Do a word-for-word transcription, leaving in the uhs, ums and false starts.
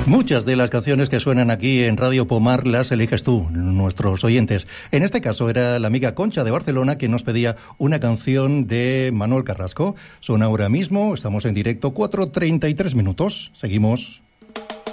Muchas de las canciones que suenan aquí en Radio Pomar las eliges tú, nuestros oyentes. En este caso era la amiga Concha de Barcelona quien nos pedía una canción de Manuel Carrasco. Son ahora mismo, estamos en directo, cuatro treinta y tres minutos. Seguimos.